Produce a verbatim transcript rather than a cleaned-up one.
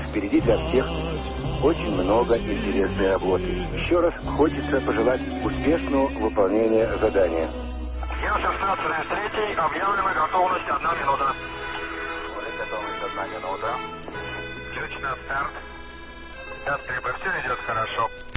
Впереди для всех очень много интересной работы. Еще раз хочется пожелать успешного выполнения задания. Я шестнадцать третий, объявлена готовность одна минута. Готовность одна минута. Ключ на старт. Да, стрельба, все идет хорошо.